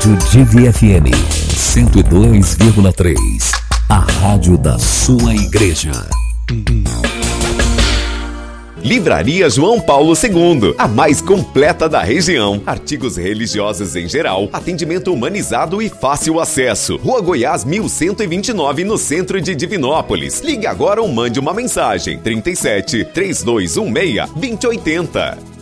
Rádio Divi FM 102,3. A rádio da sua igreja. Livraria João Paulo II, a mais completa da região. Artigos religiosos em geral, atendimento humanizado e fácil acesso. Rua Goiás 1129, no centro de Divinópolis. Ligue agora ou mande uma mensagem. 37 3216 2080.